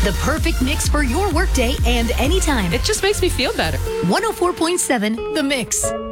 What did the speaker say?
The perfect mix for your workday and anytime. It just makes me feel better. 104.7 The Mix.